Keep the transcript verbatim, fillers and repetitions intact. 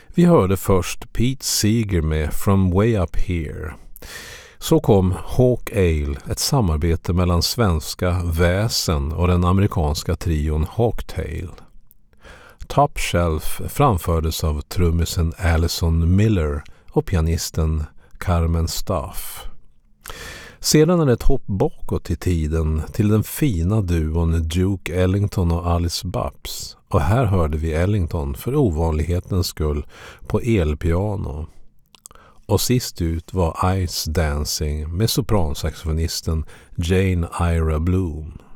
Vi hörde först Pete Seeger med From Way Up Here. Så kom Hawk Ale, ett samarbete mellan svenska Väsen och den amerikanska trion Hawktail. Top Shelf framfördes av trummisen Allison Miller och pianisten Carmen Staff. Sedan är det ett hopp bakåt i tiden till den fina duon Duke Ellington och Alice Babs. Och här hörde vi Ellington för ovanlighetens skull på elpiano. Och sist ut var Ice Dancing med sopransaxofonisten Jane Ira Bloom.